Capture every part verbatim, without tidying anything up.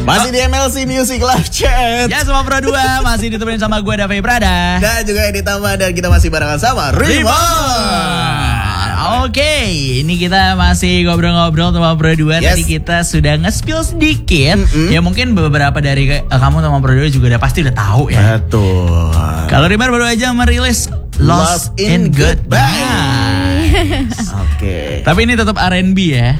Masih di M L C Music Live Chat. Ya semua Pro dua masih ditemenin sama gue Davi Prada. Dan juga Edi Tama. Dan kita masih barengan sama Rima. Oke, ini kita masih ngobrol-ngobrol sama Pro dua. Yes. Tadi kita sudah nge-spill sedikit. Mm-mm. Ya mungkin beberapa dari uh, kamu sama Pro dua juga udah pasti udah tahu ya. Betul. Kalau Rimar baru aja merilis Lost, Lost in, in Goodbye. Oke. Okay. Tapi ini tetap R and B ya.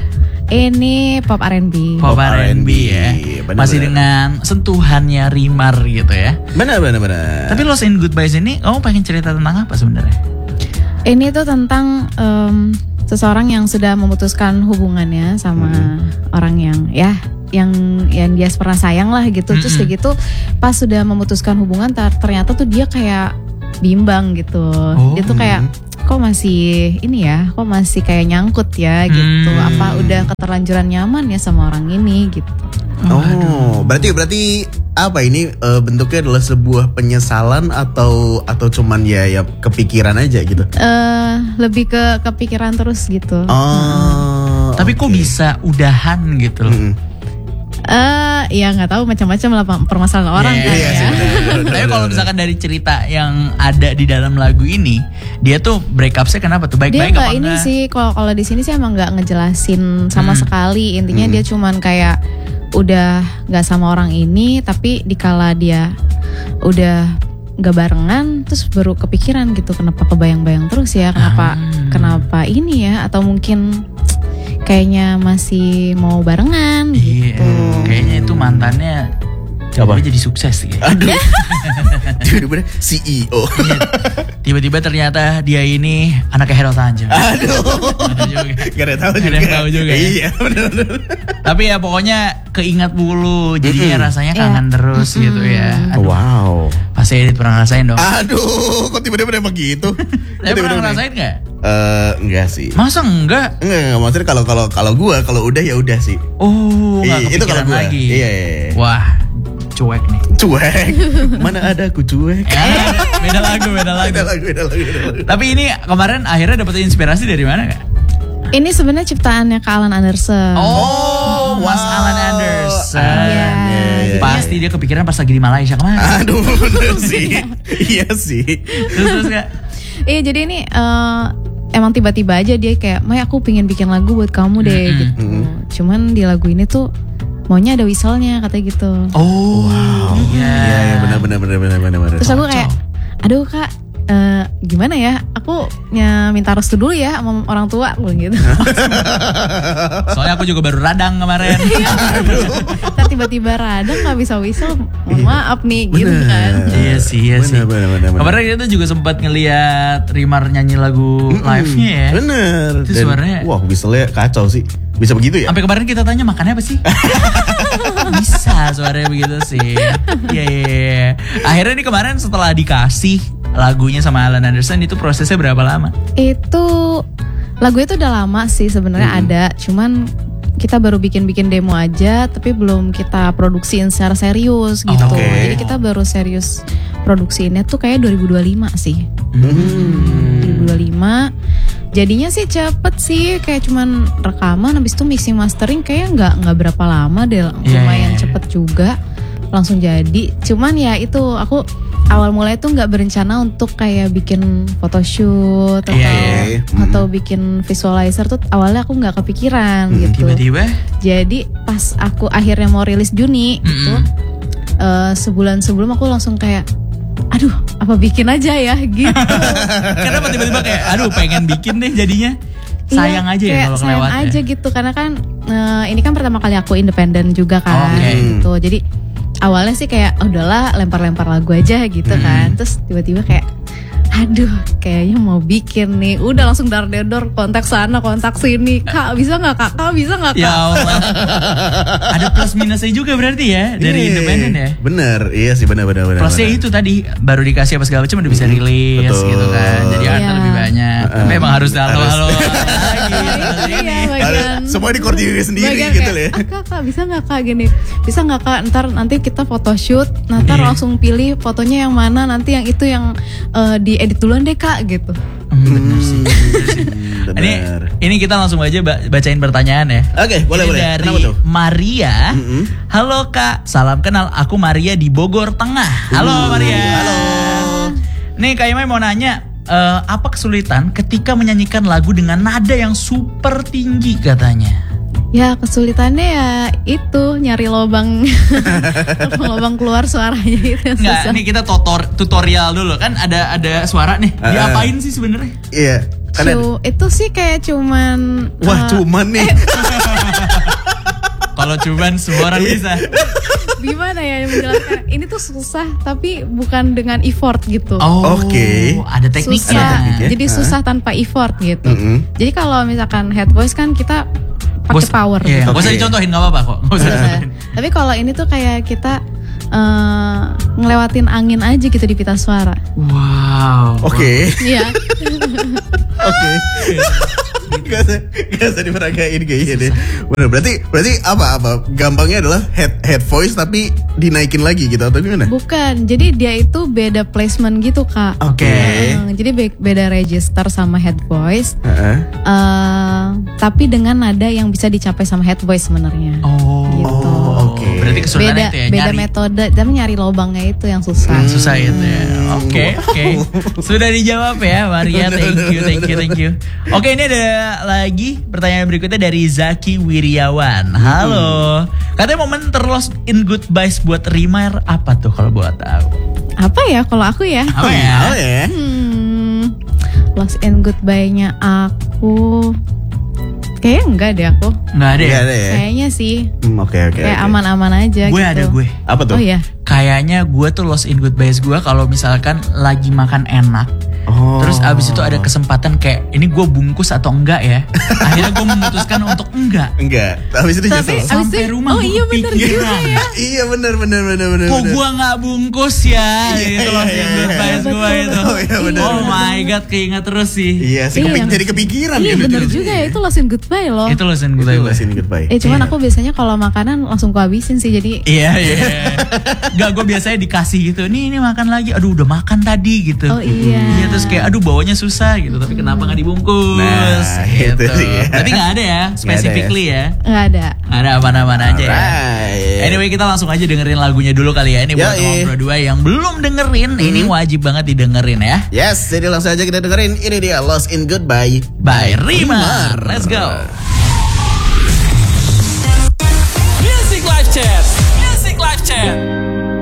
Ini pop R and B. Pop R and B ya. Bener, masih bener. Dengan sentuhannya Rimar gitu ya. Benar benar benar. Tapi Lost in Goodbye ini kamu pengen cerita tentang apa sebenarnya? Ini tuh tentang um, seseorang yang sudah memutuskan hubungannya sama hmm. orang yang ya yang yang dia pernah sayang lah gitu. Mm-hmm. Terus kayak gitu pas sudah memutuskan hubungan ternyata tuh dia kayak bimbang gitu. Oh. Dia tuh kayak kok masih ini ya, kok masih kayak nyangkut ya gitu. Hmm. Apa udah keterlanjuran nyaman ya sama orang ini gitu. Oh, Aduh. berarti berarti apa ini uh, bentuknya adalah sebuah penyesalan atau atau cuman ya ya kepikiran aja gitu? Uh, lebih ke kepikiran terus gitu. Oh. Hmm. Tapi kok okay. bisa udahan gitu loh? Hmm. Eh, uh, ya nggak tahu macam-macam lah permasalahan orang yeah, kan yeah, ya. Tapi kalau misalkan dari cerita yang ada di dalam lagu ini, dia tuh break up-nya kenapa tuh? Baik-baik dia apa ini enggak? Sih, kalau kalau di sini sih emang nggak ngejelasin sama hmm. sekali. Intinya hmm. dia cuman kayak udah nggak sama orang ini, tapi dikala dia udah nggak barengan, terus baru kepikiran gitu, kenapa kebayang-bayang terus ya, kenapa hmm. kenapa ini ya, atau mungkin kayaknya masih mau barengan iya, gitu. Kayaknya itu mantannya coba jadi sukses gitu. Aduh. Tiba-tiba C E O. Tiba-tiba ternyata dia ini anaknya Hero Tanjung. Aduh. Gak ada tahu juga. Gak ada tahu juga. Iya, benar-benar. Tapi ya pokoknya keingat mulu, jadinya mm-hmm. rasanya kangen yeah. terus mm-hmm. gitu ya. Aduh. Wow. Pasti Edit pernah ngerasain dong. Aduh, kok tiba-tiba emang gitu? Tapi pernah ngerasain nggak? Eh, uh, enggak sih. Masa enggak? Enggak, enggak. Maksudnya kalau kalau kalau gue kalau udah ya udah sih. Oh, enggak kepikiran itu kalau gua. lagi. Iya, iya. Wah, cuek nih. Cuek. Mana ada aku cuek. beda lagu, beda lagu. Beda lagu, beda lagu, beda lagu. Tapi ini kemarin akhirnya dapat inspirasi dari mana kak? Ini sebenarnya ciptaannya Kak Alan Anderson. Oh, Mas wow. Alan Anderson. Iya. Yeah. Pasti dia kepikiran pas lagi di Malaysia kemarin. Aduh, bener sih. Iya sih. Terus terus kak? Iya, jadi ini uh, emang tiba-tiba aja dia kayak, May aku pengen bikin lagu buat kamu deh mm-hmm. gitu. Mm-hmm. Cuman di lagu ini tuh maunya ada whistle-nya katanya gitu. Oh, wow. Iya, yeah. yeah, yeah, benar benar benar benar benar. Terus aku kayak, aduh kak, uh, gimana ya? Aku ya, minta restu dulu ya sama orang tua gitu. Soalnya aku juga baru radang kemarin. Ntar tiba-tiba radang nggak bisa whistle, mohon maaf nih bener. Gitu kan. Iya sih, iya bener, sih. Bener, bener, bener. Kemarin kita juga sempat ngeliat Rimar nyanyi lagu mm-mm. live-nya ya. Bener. Itu suaranya. Wah, whistle-nya kacau sih. Bisa begitu ya? Sampai kemarin kita tanya makannya apa sih? Bisa suaranya begitu sih. Iya, iya, iya. Akhirnya nih kemarin setelah dikasih lagunya sama Alan Anderson, itu prosesnya berapa lama? Itu lagunya tuh udah lama sih sebenarnya hmm. ada, cuman kita baru bikin-bikin demo aja, tapi belum kita produksiin secara serius gitu. Oh, okay. Jadi kita baru serius produksiinnya tuh kayak dua ribu dua puluh lima sih. Hmm. dua ribu dua puluh lima. Jadinya sih cepet sih, kayak cuman rekaman, habis itu mixing mastering kayak nggak nggak berapa lama deh, lumayan yeah. cepet juga, langsung jadi. Cuman ya itu aku awal mulai tuh nggak berencana untuk kayak bikin photoshoot atau yeah, yeah. atau bikin visualizer tuh awalnya aku nggak kepikiran mm, gitu. Tiba-tiba? Jadi pas aku akhirnya mau rilis Juni mm-hmm. gitu, uh, sebulan sebelum aku langsung kayak, aduh apa bikin aja ya gitu. Kenapa tiba-tiba kayak, aduh pengen bikin deh jadinya. Sayang iya, aja ya kalau kelewat sayang aja gitu, karena kan uh, ini kan pertama kali aku independen juga kan, oh, okay. gitu. Jadi awalnya sih kayak oh, udahlah lempar-lempar lagu aja gitu hmm. kan. Terus tiba-tiba kayak aduh kayaknya mau bikin nih. Udah langsung dar-dedor, kontak sana kontak sini. Kak bisa gak kak? Kak bisa gak kak? Ya Allah. Ada plus minusnya juga berarti ya dari yeah, independen ya. Bener, iya sih bener bener. Plusnya itu tadi baru dikasih apa segala macam udah bisa rilis betul. Gitu kan. Jadi artnya yeah. lebih banyak. Uh, Tapi emang harus halo-halo lagi. Iya bagian. Semua dikoordinir sendiri gitu loh ya. Ah, kak, kak bisa gak kak gini? Bisa gak kak ntar nanti kita photoshoot, ntar yeah. langsung pilih fotonya yang mana, nanti yang itu yang uh, di edit duluan deh kak gitu. Hmm, bener sih, bener sih. benar. Ini ini kita langsung aja bacain pertanyaan ya. Oke, boleh ini boleh. Dari Kenapa tuh? Maria. Mm-hmm. Halo Kak, salam kenal. Aku Maria di Bogor Tengah. Halo Uh, Maria. Halo. Nih Kak Imai mau nanya, uh, apa kesulitan ketika menyanyikan lagu dengan nada yang super tinggi katanya? Ya kesulitannya ya itu nyari lobang lobang keluar suaranya itu yang Nggak, susah. nih kita tutor, tutorial dulu kan ada ada suara nih. Uh, Diapain sih sebenarnya? Iya. Kan ada- Cu- itu sih kayak cuman Wah, uh, cuman nih. Kalau cuman semua orang bisa. gimana ya menjelaskan? Ini tuh susah tapi bukan dengan effort gitu. Oh, Oke. ada tekniknya. Susah. Ada tekniknya. Jadi Hah? susah tanpa effort gitu. Mm-mm. Jadi kalau misalkan head voice kan kita pakai Bos- power Iya, gitu. nggak usah Oke. dicontohin nggak apa-apa kok. Nggak usah Susah. dicontohin. Tapi kalau ini tuh kayak kita eh, ngelewatin angin aja gitu di pita suara. Wow. Oke. Iya. Oke. Gak usah, gak usah diperagain kayak gini. Bener, berarti berarti apa apa? Gampangnya adalah head head voice tapi dinaikin lagi gitu atau gimana? Bukan. Jadi dia itu beda placement gitu, Kak. Oke. Hmm, jadi be- beda register sama head voice. Heeh. eh, tapi dengan nada yang bisa dicapai sama head voice sebenarnya. Oh, Gitu. oke. Berarti kesulitannya Beda itu ya beda nyari. metode, tapi nyari lobangnya itu yang susah. Hmm, susah itu ya. Oke, oke. Sudah dijawab ya, Maria. Thank you, thank you, thank you. Oke, ini ada lagi pertanyaan berikutnya dari Zaki Wiryawan. Halo. Katanya momen terlost in goodbyes buat Rimar apa tuh kalau buat tahu? Apa ya kalau aku ya? Apa ya? Oh ya. Hmm, lost and goodbye-nya aku kayaknya enggak deh aku. Nggak ada ya? Gak ada ya. Kayaknya sih Hmm, Oke oke. kayak oke. aman-aman aja Gue gitu. ada gue. Apa tuh? Oh iya. Kayaknya gue tuh lost in goodbyes gue kalau misalkan lagi makan enak. Oh. Terus abis itu ada kesempatan kayak ini gue bungkus atau enggak ya. Akhirnya gue memutuskan untuk enggak. Enggak. Habis itu Tapi nyesel. abis Sampai itu- rumah oh gue iya bener kepikiran. juga ya. Iya benar benar benar benar. Kok benar. gue nggak bungkus ya? Iya, Itu iya, lost iya, in iya. goodbyes gue Betul, itu. Oh iya benar. Oh benar. my god, keinget terus sih. Iya sih Iya, kepik- yang- jadi kepikiran Iya gitu. bener Jadi- juga ya itu lost and goodbye loh. Itu lost in Itu goodbye gue. lost in goodbye. Eh cuman aku biasanya kalau makanan langsung ku habisin sih jadi. Iya iya. Gak, gue biasanya dikasih gitu. Nih ini makan lagi. Aduh udah makan tadi gitu. Oh iya. Iya terus kayak aduh bawanya susah gitu. Tapi kenapa nggak dibungkus? Nah, gitu. itu dia. Tapi nggak ada ya, specifically ya. Nggak ada. Nggak ada aman-aman aja ya. Alright. Anyway kita langsung aja dengerin lagunya dulu kali ya. Ini buat Yoi. ngobrol dua yang belum dengerin. Ini wajib banget didengerin ya. Yes, jadi langsung aja kita dengerin. Ini dia Lost in Goodbye By Rimar. Let's go. Music Live Chat. Music Live Chat.